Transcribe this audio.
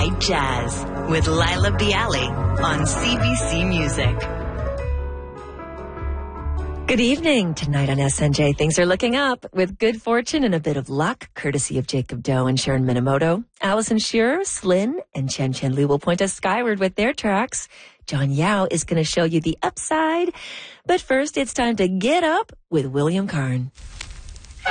Night Jazz with Laila Bialy on CBC Music. Good evening. Tonight on SNJ, things are looking up with good fortune and a bit of luck, courtesy of Jacob Doe and Sharon Minamoto. Alison Shearer, Slyn, and Chen Chen Liu will point us skyward with their tracks. John Yao is going to show you the upside. But first, it's time to get up with William Karn.